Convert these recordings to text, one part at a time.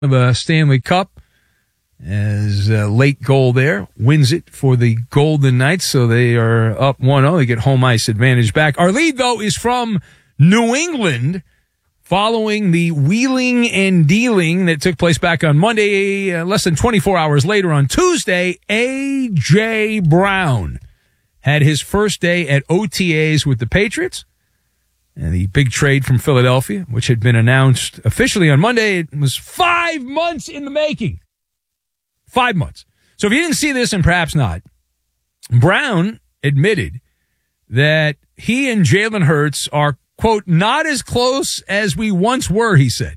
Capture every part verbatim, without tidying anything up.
of a Stanley Cup as a late goal there wins it for the Golden Knights. So they are up one oh. They get home ice advantage back. Our lead, though, is from New England following the wheeling and dealing that took place back on Monday, uh, less than twenty-four hours later on Tuesday. A J. Brown had his first day at O T As with the Patriots. And the big trade from Philadelphia, which had been announced officially on Monday, it was five months in the making. Five months. So if you didn't see this, and perhaps not, Brown admitted that he and Jalen Hurts are, quote, not as close as we once were, he said.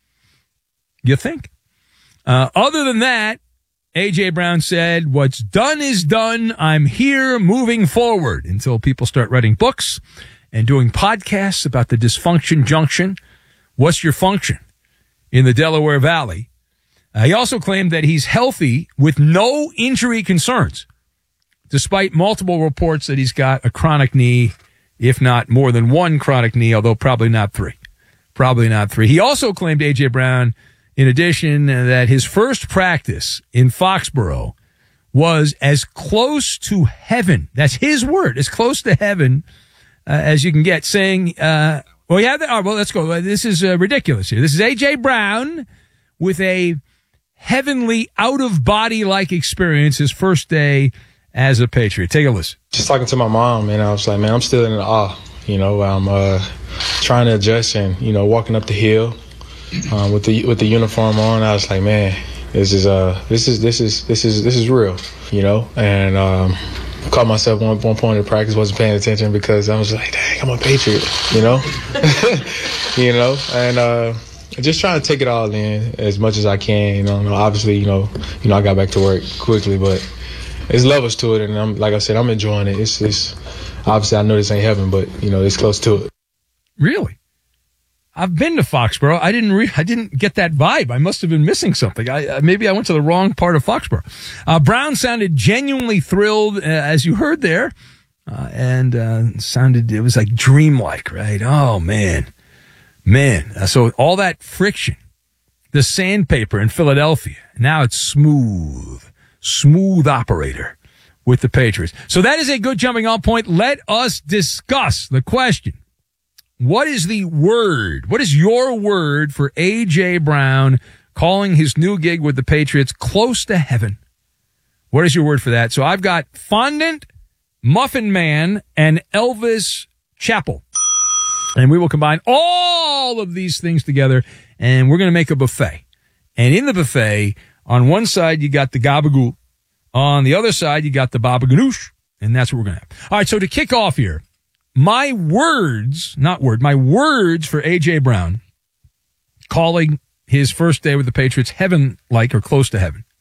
You think? Uh, other than that, A J. Brown said, what's done is done. I'm here moving forward until people start writing books and doing podcasts about the dysfunction junction. What's your function in the Delaware Valley? Uh, he also claimed that he's healthy with no injury concerns, despite multiple reports that he's got a chronic knee, if not more than one chronic knee, although probably not three. Probably not three. He also claimed, A J. Brown, in addition, that his first practice in Foxborough was as close to heaven. That's his word, as close to heaven uh, as you can get, saying, uh, well, yeah, oh, well, let's go. This is uh, ridiculous here. This is A J. Brown with a heavenly out-of-body-like experience his first day as a Patriot. Take a listen. Just talking to my mom, and I was like, man, I'm still in awe. You know, I'm uh, trying to adjust and, you know, walking up the hill uh, with the with the uniform on. I was like, man, this is uh, this is this is this is this is real, you know. And um, I caught myself one one point in practice, wasn't paying attention because I was like, dang, I'm a Patriot, you know, you know, and uh, just trying to take it all in as much as I can. You know, obviously, you know, you know, I got back to work quickly, but there's levels to it, and I'm like I said, I'm enjoying it. It's it's obviously I know this ain't heaven, but you know, it's close to it. Really? I've been to Foxborough. I didn't re- I didn't get that vibe. I must have been missing something. I uh, maybe I went to the wrong part of Foxborough. Uh, Brown sounded genuinely thrilled, uh, as you heard there, uh, and uh, sounded it was like dreamlike, right? Oh man, man. Uh, so all that friction, the sandpaper in Philadelphia, now it's smooth, smooth operator with the Patriots. So that is a good jumping off point. Let us discuss the question. What is the word? What is your word for A J. Brown calling his new gig with the Patriots close to heaven? What is your word for that? So I've got fondant, Muffin Man, and Elvis Chapel. And we will combine all of these things together, and we're going to make a buffet. And in the buffet, on one side, you got the gabagool. On the other side, you got the baba ganoush. And that's what we're going to have. All right, so to kick off here, my words, not word, my words for A J. Brown calling his first day with the Patriots heaven-like or close to heaven.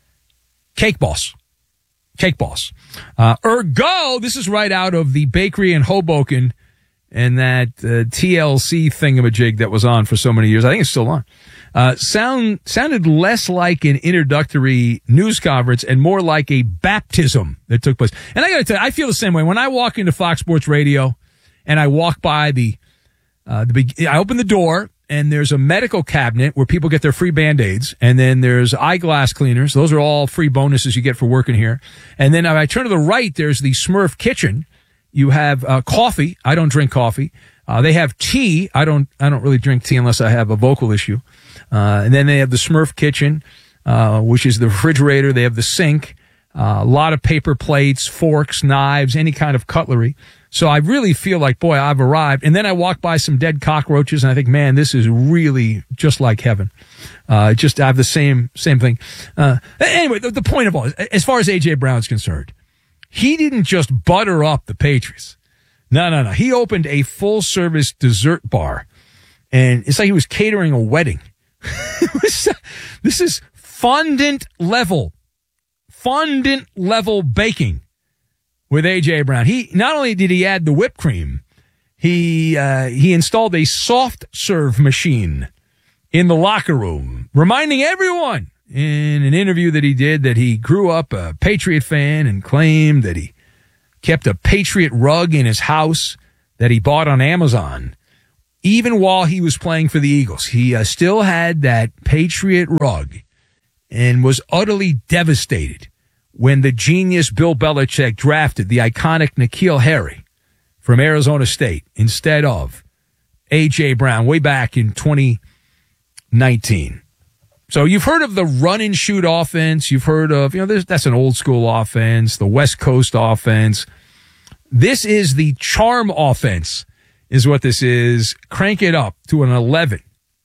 Cake boss. Cake boss. Uh, ergo, this is right out of the bakery in Hoboken and that uh, T L C thingamajig that was on for so many years. I think it's still on. Uh, sound, sounded less like an introductory news conference and more like a baptism that took place. And I gotta tell you, I feel the same way. When I walk into Fox Sports Radio and I walk by the, uh, the big, I open the door and there's a medical cabinet where people get their free Band-Aids, and then there's eyeglass cleaners. Those are all free bonuses you get for working here. And then if I turn to the right, there's the Smurf Kitchen. You have, uh, coffee. I don't drink coffee. Uh, they have tea. I don't, I don't really drink tea unless I have a vocal issue. Uh, and then they have the Smurf Kitchen, uh, which is the refrigerator. They have the sink, uh, a lot of paper plates, forks, knives, any kind of cutlery. So I really feel like, boy, I've arrived. And then I walk by some dead cockroaches and I think, man, this is really just like heaven. Uh, just I have the same, same thing. Uh, anyway, the, the point of all, as far as A J. Brown's concerned, he didn't just butter up the Patriots. No, no, no. He opened a full service dessert bar and it's like he was catering a wedding. This is fondant level, fondant level baking with A J. Brown. He not only did he add the whipped cream, he uh, he installed a soft serve machine in the locker room, reminding everyone in an interview that he did that he grew up a Patriot fan and claimed that he kept a Patriot rug in his house that he bought on Amazon even while he was playing for the Eagles. He uh, still had that Patriot rug and was utterly devastated when the genius Bill Belichick drafted the iconic N'Keal Harry from Arizona State instead of A J. Brown way back in twenty nineteen. So you've heard of the run and shoot offense. You've heard of, you know, there's, that's an old school offense, the West Coast offense. This is the charm offense is what this is. Crank it up to an eleven.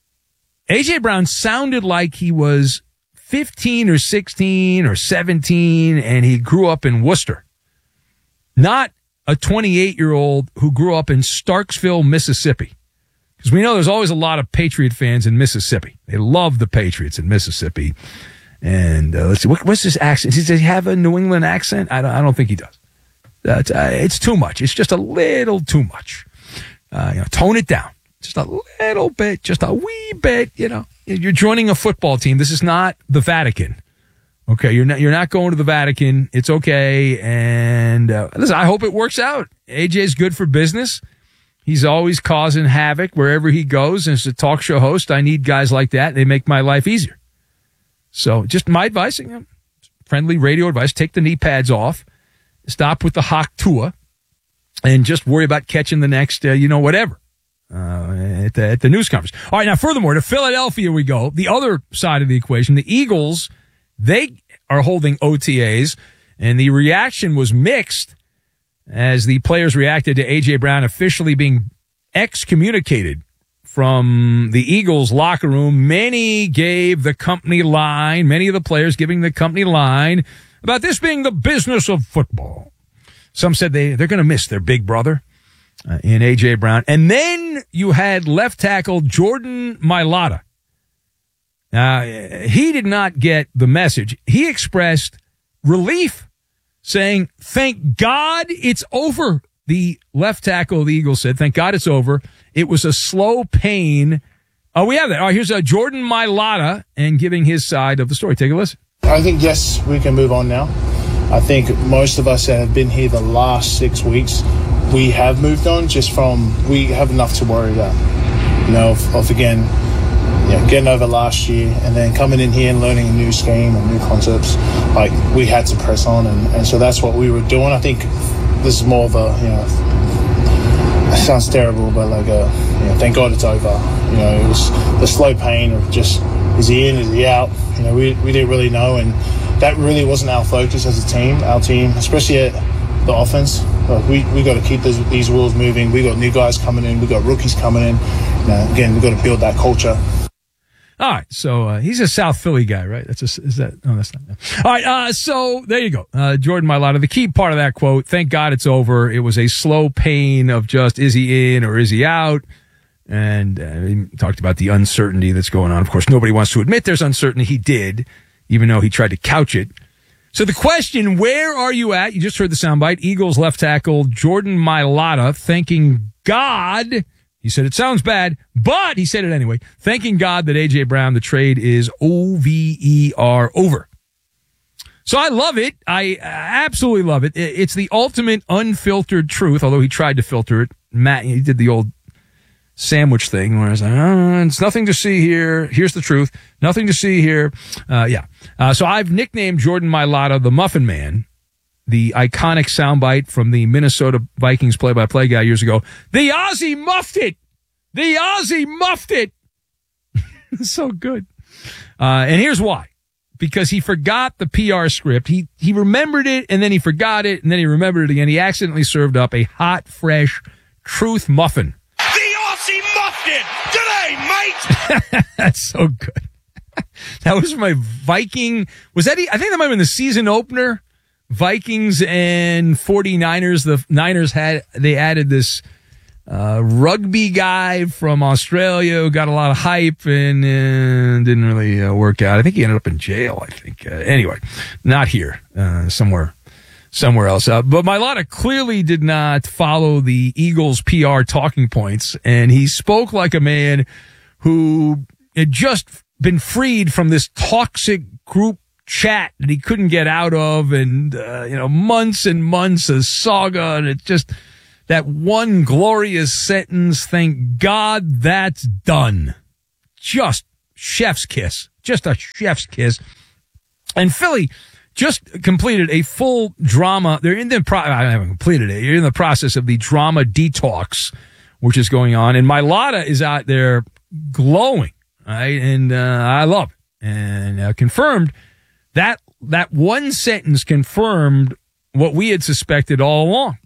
A J. Brown sounded like he was fifteen or sixteen or seventeen, and he grew up in Worcester. Not a twenty-eight-year-old who grew up in Starksville, Mississippi. Because we know there's always a lot of Patriot fans in Mississippi. They love the Patriots in Mississippi. And uh, let's see, what, what's his accent? Does he have a New England accent? I don't, I don't think he does. Uh, it's, uh, it's too much. It's just a little too much. Uh, you know, tone it down. Just a little bit, just a wee bit, you know. You're joining a football team. This is not the Vatican. Okay, you're not you're not going to the Vatican. It's okay. And uh, listen, I hope it works out. A J's good for business. He's always causing havoc wherever he goes. And as a talk show host, I need guys like that. They make my life easier. So just my advice, you know, friendly radio advice, take the knee pads off, stop with the Hawk Tua, and just worry about catching the next, uh, you know, whatever, uh, at the, at the news conference. All right, now furthermore, to Philadelphia we go. The other side of the equation, the Eagles, they are holding O T As, and the reaction was mixed as the players reacted to A J. Brown officially being excommunicated from the Eagles locker room. Many gave the company line, many of the players giving the company line about this being the business of football. Some said they, they're going to miss their big brother uh, in A J. Brown. And then you had left tackle Jordan Mailata. Now, he did not get the message. He expressed relief, saying, thank God it's over. The left tackle of the Eagles said, thank God it's over. It was a slow pain. Oh, we have that. All right, here's uh, Jordan Mailata and giving his side of the story. Take a listen. I think, yes, we can move on now. I think most of us that have been here the last six weeks, we have moved on just from, we have enough to worry about. You know, of, of again, you know, getting over last year and then coming in here and learning a new scheme and new concepts. Like, we had to press on, and, and so that's what we were doing. I think this is more of a, you know, it sounds terrible, but like a, you know, thank God it's over. You know, it was the slow pain of just, is he in, is he out? You know, we we didn't really know, and that really wasn't our focus as a team. Our team, especially at the offense, like we we got to keep these, these wheels moving. We got new guys coming in, we got rookies coming in. You know, again, we got to build that culture. All right, so uh, he's a South Philly guy, right? That's a, is that? Oh, that's not. No. All right, uh, so there you go, uh, Jordan Mailata. The key part of that quote: "Thank God it's over." It was a slow pain of just is he in or is he out, and uh, he talked about the uncertainty that's going on. Of course, nobody wants to admit there's uncertainty. He did, even though he tried to couch it. So the question: where are you at? You just heard the soundbite. Eagles left tackle Jordan Mailata thanking God. He said, it sounds bad, but he said it anyway. Thanking God that A J. Brown, the trade is O V E R, over. So I love it. I absolutely love it. It's the ultimate unfiltered truth, although he tried to filter it. Matt, he did the old sandwich thing where I was like, oh, it's nothing to see here. Here's the truth. Nothing to see here. Uh, yeah. Uh, so I've nicknamed Jordan Mailata the Muffin Man. The iconic soundbite from the Minnesota Vikings play-by-play guy years ago. The Aussie muffed it! The Aussie muffed it! So good. Uh, and here's why. Because he forgot the P R script. He he remembered it, and then he forgot it, and then he remembered it again. He accidentally served up a hot, fresh truth muffin. The Aussie muffed it! G'day, mate! That's so good. That was my Viking... Was that... I think that might have been the season opener. Vikings and 49ers, the Niners had, they added this uh, rugby guy from Australia who got a lot of hype and uh, didn't really uh, work out. I think he ended up in jail, I think. Uh, anyway, not here, uh, somewhere, somewhere else. Uh, but Mailata clearly did not follow the Eagles P R talking points, and he spoke like a man who had just been freed from this toxic group chat that he couldn't get out of, and uh, you know, months and months of saga, and it just that one glorious sentence, thank God that's done. Just chef's kiss. Just a chef's kiss. And Philly just completed a full drama. They're in the pro- I haven't completed it. You're in the process of the drama detox, which is going on. And Mailata is out there glowing, right? And uh, I love it. And uh, confirmed that that one sentence confirmed what we had suspected all along.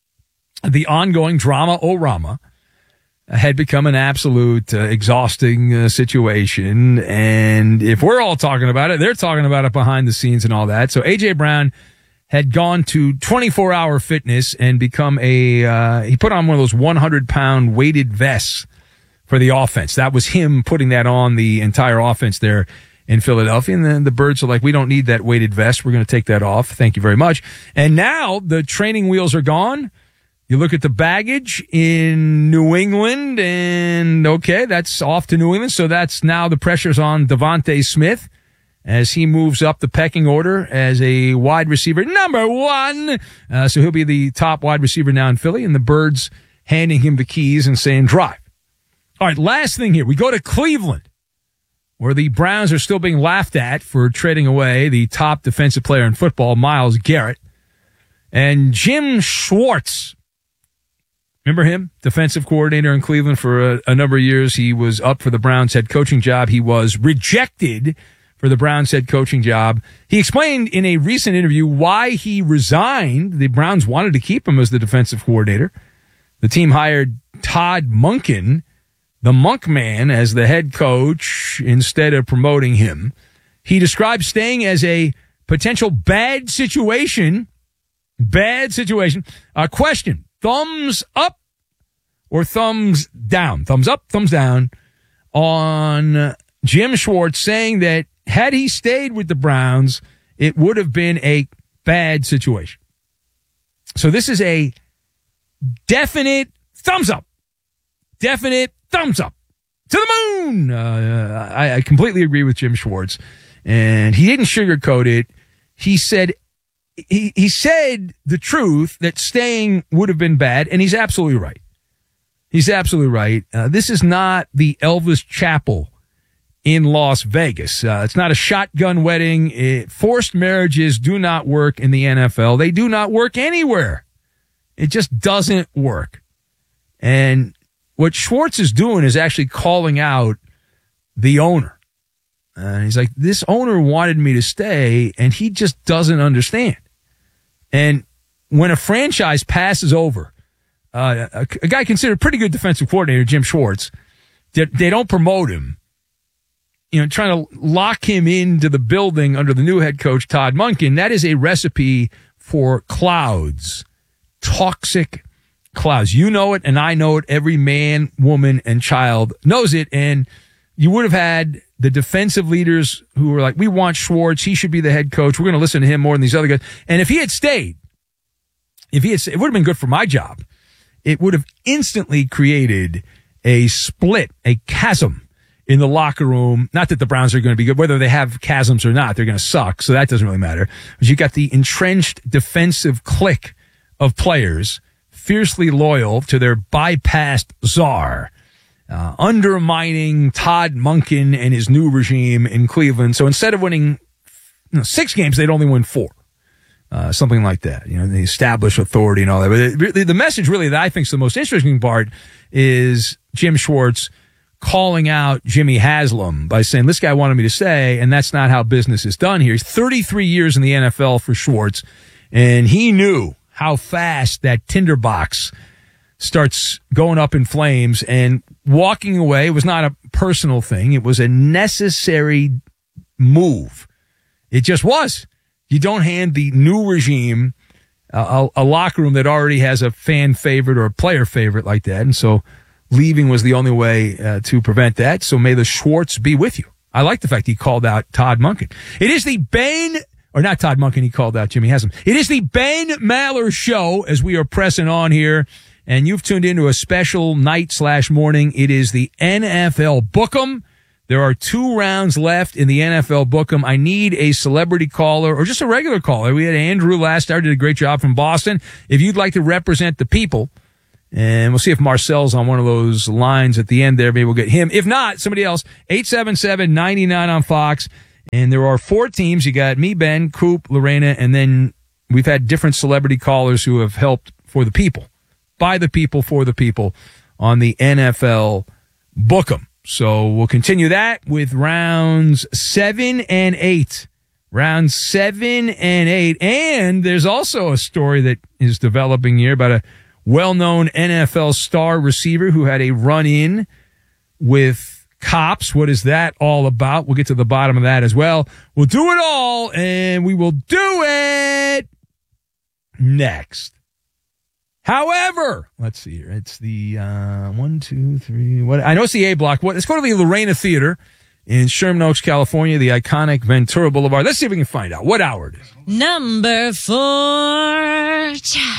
The ongoing drama-o-rama had become an absolute uh, exhausting uh, situation. And if we're all talking about it, they're talking about it behind the scenes and all that. So A J. Brown had gone to twenty-four hour fitness and become a, uh, he put on one of those one hundred pound weighted vests for the offense. That was him putting that on the entire offense there in Philadelphia. And then the Birds are like, we don't need that weighted vest. We're going to take that off. Thank you very much. And now the training wheels are gone. You look at the baggage in New England, and okay, that's off to New England. So that's now the pressure's on Devontae Smith as he moves up the pecking order as a wide receiver number one. Uh, so he'll be the top wide receiver now in Philly, and the Birds handing him the keys and saying, drive. All right, last thing here. We go to Cleveland, where the Browns are still being laughed at for trading away the top defensive player in football, Myles Garrett. And Jim Schwartz, remember him? Defensive coordinator in Cleveland for a, a number of years. He was up for the Browns head coaching job. He was rejected for the Browns head coaching job. He explained in a recent interview why he resigned. The Browns wanted to keep him as the defensive coordinator. The team hired Todd Monken, the Monk Man, as the head coach instead of promoting him. He described staying as a potential bad situation. Bad situation. A question. Thumbs up or thumbs down? Thumbs up, thumbs down on Jim Schwartz saying that had he stayed with the Browns, it would have been a bad situation. So this is a definite thumbs up. Definite thumbs up. To the moon! Uh, I, I completely agree with Jim Schwartz. And he didn't sugarcoat it. He said He he said the truth that staying would have been bad, and he's absolutely right. He's absolutely right. Uh, this is not the Elvis Chapel in Las Vegas. Uh, it's not a shotgun wedding. It, forced marriages do not work in the N F L. They do not work anywhere. It just doesn't work. And what Schwartz is doing is actually calling out the owner. Uh, he's like, this owner wanted me to stay, and he just doesn't understand. And when a franchise passes over uh, a, a guy considered a pretty good defensive coordinator, Jim Schwartz, they, they don't promote him. You know, trying to lock him into the building under the new head coach, Todd Monken, that is a recipe for clouds, toxic clouds. You know it, and I know it. Every man, woman, and child knows it. And you would have had the defensive leaders who were like, we want Schwartz. He should be the head coach. We're going to listen to him more than these other guys. And if he had stayed, if he had, it would have been good for my job. It would have instantly created a split, a chasm in the locker room. Not that the Browns are going to be good. Whether they have chasms or not, they're going to suck. So that doesn't really matter. But you got the entrenched defensive clique of players, fiercely loyal to their bypassed czar, Uh, undermining Todd Monken and his new regime in Cleveland. So instead of winning you know, six games, they'd only win four. Uh, something like that. You know, they establish authority and all that. But it, really, the message really that I think is the most interesting part is Jim Schwartz calling out Jimmy Haslam by saying, this guy wanted me to stay, and that's not how business is done here. He's thirty-three years in the N F L for Schwartz, and he knew how fast that tinderbox starts going up in flames, and walking away was not a personal thing. It was a necessary move. It just was. You don't hand the new regime uh, a, a locker room that already has a fan favorite or a player favorite like that. And so leaving was the only way uh, to prevent that. So may the Schwartz be with you. I like the fact he called out Todd Monken. It is the Ben, or not Todd Monken, he called out Jimmy Haslam. It is the Ben Maller Show as we are pressing on here. And you've tuned into a special night slash morning. It is the N F L Book'em. There are two rounds left in the N F L Book'em. I need a celebrity caller or just a regular caller. We had Andrew last hour, did a great job from Boston. If you'd like to represent the people And we'll see if Marcel's on one of those lines at the end there. Maybe we'll get him. If not, somebody else. eight seven seven, nine nine on Fox. And there are four teams. You got me, Ben, Coop, Lorena, and then we've had different celebrity callers who have helped for the people, by the people, for the people on the N F L Book'em. So we'll continue that with rounds seven and eight. Rounds seven and eight. And there's also a story that is developing here about a well-known N F L star receiver who had a run-in with cops. What is that all about? We'll get to the bottom of that as well. We'll do it all, and we will do it next. However, let's see here. It's the uh, one, two, three. What I know it's the A block. What? Let's go to the Lorena Theater in Sherman Oaks, California, the iconic Ventura Boulevard. Let's see if we can find out what hour it is. Number four.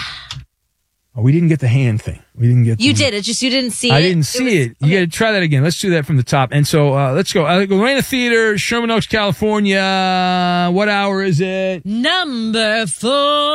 Oh, we didn't get the hand thing. We didn't get. You the, did it, just you didn't see I it. I didn't see it. Was, it. You okay. got to try that again. Let's do that from the top. And so uh, let's go. Uh, Lorena Theater, Sherman Oaks, California. What hour is it? Number four.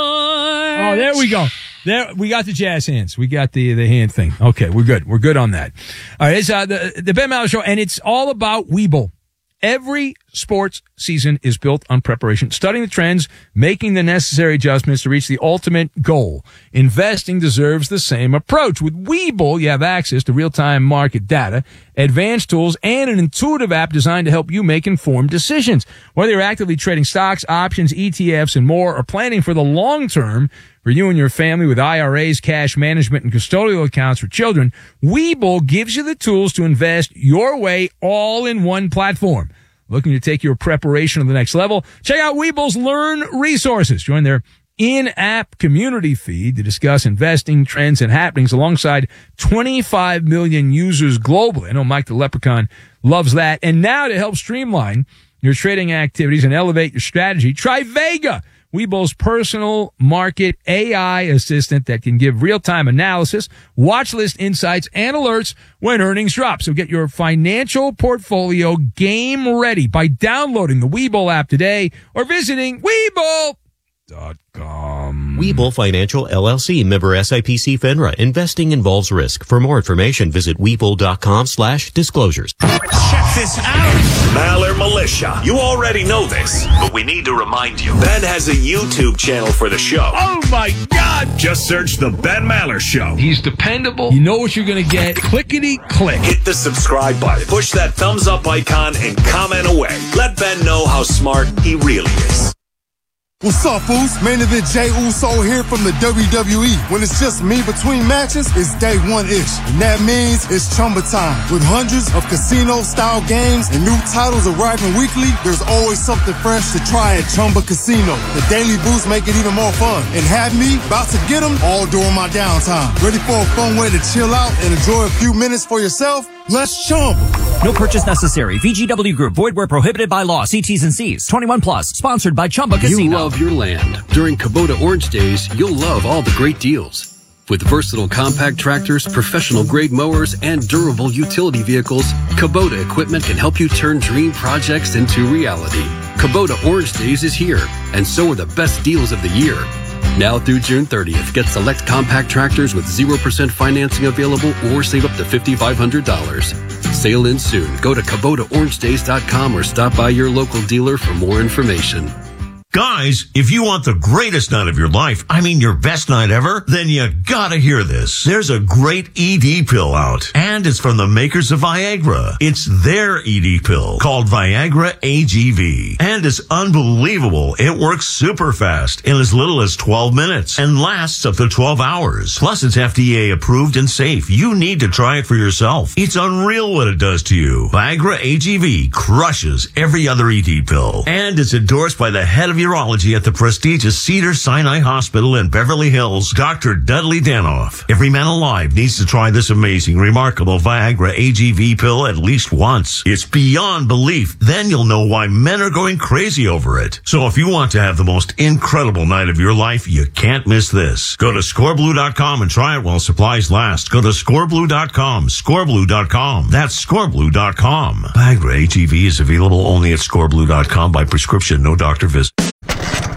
Oh, there we go. There we got the jazz hands. We got the the hand thing. Okay, we're good. We're good on that. All right, it's uh, the the Ben Maller Show, and it's all about Webull. Every sports season is built on preparation, studying the trends, making the necessary adjustments to reach the ultimate goal. Investing deserves the same approach. With Webull, you have access to real-time market data, advanced tools, and an intuitive app designed to help you make informed decisions. Whether you're actively trading stocks, options, E T Fs, and more, or planning for the long term for you and your family with I R As, cash management, and custodial accounts for children, Webull gives you the tools to invest your way all in one platform. Looking to take your preparation to the next level? Check out Webull's Learn resources. Join their in-app community feed to discuss investing trends and happenings alongside twenty-five million users globally. I know Mike the Leprechaun loves that. And now to help streamline your trading activities and elevate your strategy, try Vega, Webull's personal market A I assistant that can give real-time analysis, watch list insights, and alerts when earnings drop. So get your financial portfolio game ready by downloading the Webull app today or visiting Webull dot com. Webull Financial L L C, member S I P C FINRA. Investing involves risk. For more information, visit Webull dot com slash disclosures. Check this out. Maller Militia. You already know this, but we need to remind you. Ben has a YouTube channel for the show. Oh my God. Just search The Ben Maller Show. He's dependable. You know what you're going to get. Clickety click. Hit the subscribe button. Push that thumbs up icon and comment away. Let Ben know how smart he really is. What's up, fools? Main event Jey Uso here from the W W E. When it's just me between matches, it's day one-ish. And that means it's Chumba time. With hundreds of casino-style games and new titles arriving weekly, there's always something fresh to try at Chumba Casino. The daily boosts make it even more fun. And have me about to get them all during my downtime. Ready for a fun way to chill out and enjoy a few minutes for yourself? Let's Chumba. No purchase necessary. V G W Group. Void where prohibited by law. See T's and C's. twenty-one plus. Sponsored by Chumba Casino. You love your land. During Kubota Orange Days, you'll love all the great deals. With versatile compact tractors, professional grade mowers, and durable utility vehicles, Kubota equipment can help you turn dream projects into reality. Kubota Orange Days is here, and so are the best deals of the year. Now through June thirtieth, get select compact tractors with zero percent financing available or save up to five thousand five hundred dollars. Sail in soon. Go to Kubota Orange Days dot com or stop by your local dealer for more information. Guys, if you want the greatest night of your life, I mean your best night ever, then you gotta hear this. There's a great E D pill out, and it's from the makers of Viagra. It's their E D pill called Viagra A G V, and it's unbelievable. It works super fast in as little as twelve minutes and lasts up to twelve hours. Plus, it's F D A approved and safe. You need to try it for yourself. It's unreal what it does to you. Viagra A G V crushes every other E D pill, and it's endorsed by the head of urology at the prestigious Cedars-Sinai Hospital in Beverly Hills, Doctor Dudley Danoff. Every man alive needs to try this amazing, remarkable Viagra A G V pill at least once. It's beyond belief. Then you'll know why men are going crazy over it. So if you want to have the most incredible night of your life, you can't miss this. Go to score blue dot com and try it while supplies last. Go to score blue dot com, score blue dot com. That's score blue dot com. Viagra A G V is available only at score blue dot com by prescription, no doctor visit.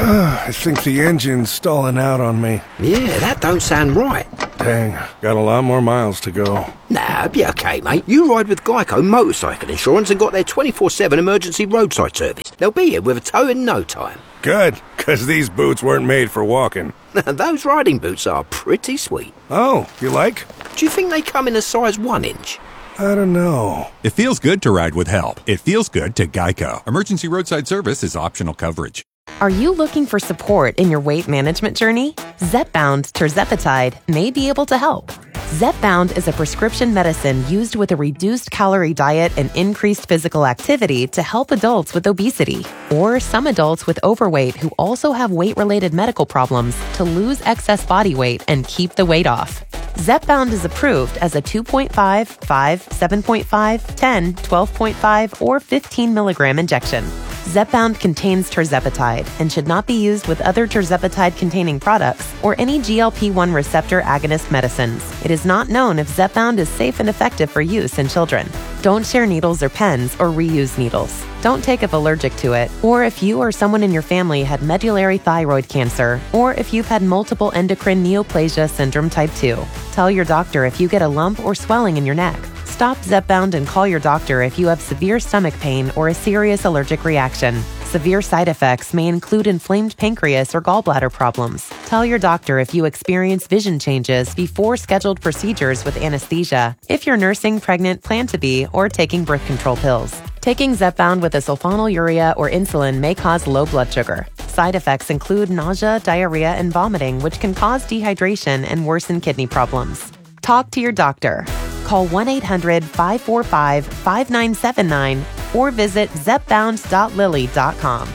I think the engine's stalling out on me. Yeah, that don't sound right. Dang, got a lot more miles to go. Nah, be okay, mate. You ride with Geico Motorcycle Insurance and got their twenty-four seven emergency roadside service. They'll be here with a tow in no time. Good, because these boots weren't made for walking. Those riding boots are pretty sweet. Oh, you like? Do you think they come in a size one inch? I don't know. It feels good to ride with help. It feels good to Geico. Emergency roadside service is optional coverage. Are you looking for support in your weight management journey? Zepbound tirzepatide may be able to help. Zepbound is a prescription medicine used with a reduced calorie diet and increased physical activity to help adults with obesity or some adults with overweight who also have weight-related medical problems to lose excess body weight and keep the weight off. Zepbound is approved as a two point five, five, seven point five, ten, twelve point five, or fifteen milligram injection. Zepbound contains tirzepatide and should not be used with other tirzepatide-containing products or any G L P one receptor agonist medicines. It is not known if Zepbound is safe and effective for use in children. Don't share needles or pens or reuse needles. Don't take if allergic to it, or if you or someone in your family had medullary thyroid cancer, or if you've had multiple endocrine neoplasia syndrome type two. Tell your doctor if you get a lump or swelling in your neck. Stop Zepbound and call your doctor if you have severe stomach pain or a serious allergic reaction. Severe side effects may include inflamed pancreas or gallbladder problems. Tell your doctor if you experience vision changes before scheduled procedures with anesthesia, if you're nursing, pregnant, plan to be, or taking birth control pills. Taking Zepbound with a sulfonylurea or insulin may cause low blood sugar. Side effects include nausea, diarrhea, and vomiting, which can cause dehydration and worsen kidney problems. Talk to your doctor. Call one eight hundred, five four five, five nine seven nine or visit zepbound dot lilly dot com.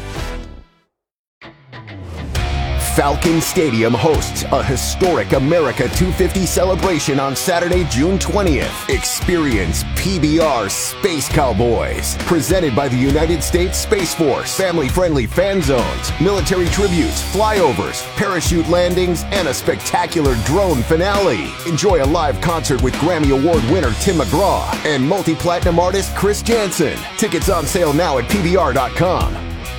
Falcon Stadium hosts a historic America two fifty celebration on Saturday, June twentieth. Experience P B R Space Cowboys, presented by the United States Space Force. Family-friendly fan zones, military tributes, flyovers, parachute landings, and a spectacular drone finale. Enjoy a live concert with Grammy Award winner Tim McGraw and multi-platinum artist Chris Jansen. Tickets on sale now at P B R dot com.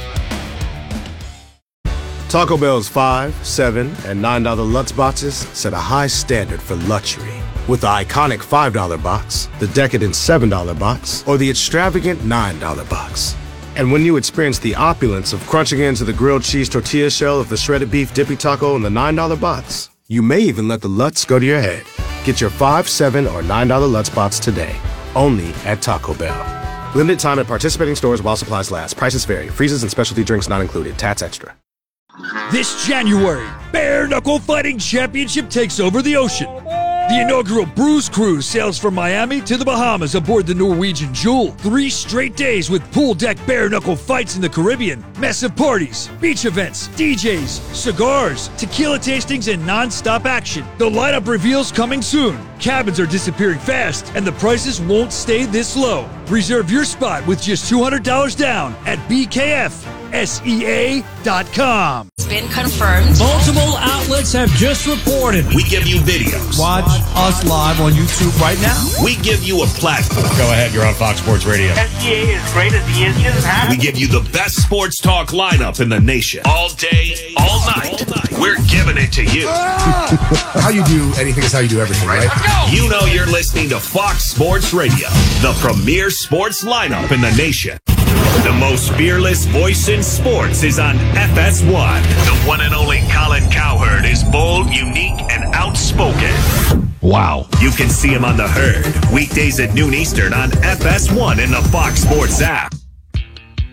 Taco Bell's five, seven, and nine dollar Lutz boxes set a high standard for luxury. With the iconic five dollar box, the decadent seven dollar box, or the extravagant nine dollar box. And when you experience the opulence of crunching into the grilled cheese tortilla shell of the shredded beef dippy taco in the nine dollar box, you may even let the Lutz go to your head. Get your five, seven, or nine dollar Lutz box today, only at Taco Bell. Limited time at participating stores while supplies last. Prices vary. Freezes and specialty drinks not included. Tats extra. This January, Bare Knuckle Fighting Championship takes over the ocean. The inaugural Bruise Cruise sails from Miami to the Bahamas aboard the Norwegian Jewel. Three straight days with pool deck bare knuckle fights in the Caribbean, massive parties, beach events, D Js, cigars, tequila tastings, and non-stop action. The lineup reveals coming soon. Cabins are disappearing fast, and the prices won't stay this low. Reserve your spot with just two hundred dollars down at B K F S E A dot com. It's been confirmed. Multiple outlets have just reported. We give you videos. Watch us live on YouTube right now. We give you a platform. Go ahead, you're on Fox Sports Radio. S E A is great as he is. He doesn't have We give you the best sports talk lineup in the nation. All day, all night. All night. We're giving it to you. How you do anything is how you do everything, right? You know you're listening to Fox Sports Radio, the premier sports lineup in the nation. The most fearless voice in sports is on F S one. The one and only Colin Cowherd is bold, unique, and outspoken. Wow. You can see him on The Herd, weekdays at noon Eastern on F S one in the Fox Sports app.